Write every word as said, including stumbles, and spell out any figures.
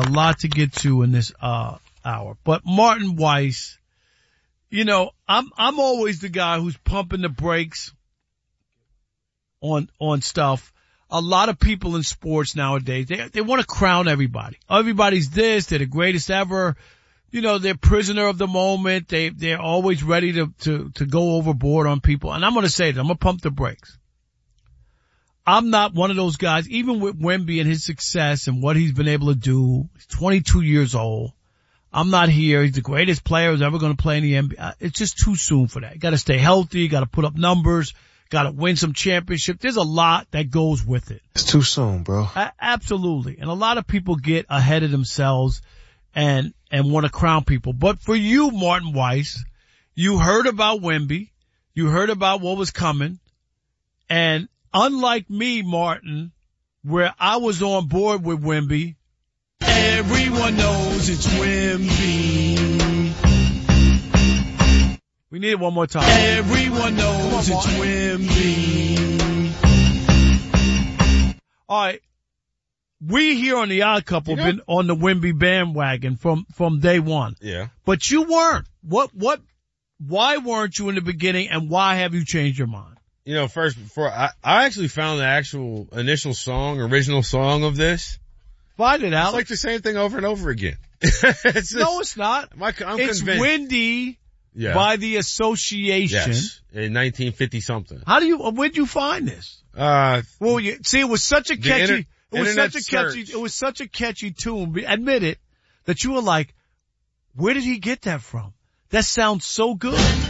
a lot to get to in this, uh, hour. But Martin Weiss, you know, I'm, I'm always the guy who's pumping the brakes on, on stuff. A lot of people in sports nowadays, they, they want to crown everybody. Everybody's this, they're the greatest ever. You know, they're prisoner of the moment. They, they're always ready to, to, to go overboard on people. And I'm going to say that I'm going to pump the brakes. I'm not one of those guys, even with Wemby and his success and what he's been able to do. He's twenty-two years old. I'm not here. He's the greatest player who's ever going to play in the N B A. It's just too soon for that. You got to stay healthy. You got to put up numbers. Got to win some championship. There's a lot that goes with it. It's too soon, bro. A- absolutely. And a lot of people get ahead of themselves and, and want to crown people. But for you, Martin Weiss, you heard about Wemby. You heard about what was coming. And unlike me, Martin, where I was on board with Wemby, everyone knows it's Wemby. We need it one more time. Everyone knows on, it's Wemby. All right. We here on the Odd Couple have you know, been on the Wemby bandwagon from, from day one. Yeah. But you weren't. What, what, why weren't you in the beginning and why have you changed your mind? You know, first, before, I, I actually found the actual initial song, original song of this. Find it out. It's like the same thing over and over again. it's just, no, it's not. My, I'm it's convinced. Windy. Yeah. By the association. Yes. In nineteen fifty something. How do you, where'd you find this? Uh, well, you, see, it was such a catchy, inter- it was such a search. catchy, it was such a catchy tune. Admit it, that you were like, where did he get that from? That sounds so good.